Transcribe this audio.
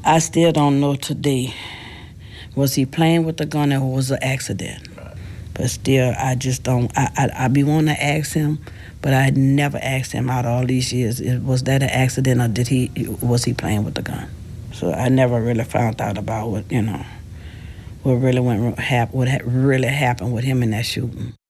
I still don't know today. Was he playing with the gun or was it an accident? But still, I just don't. I be wanting to ask him, but I never asked him out all these years. Was that an accident or was he playing with the gun? So I never really found out about what really really happened with him in that shooting.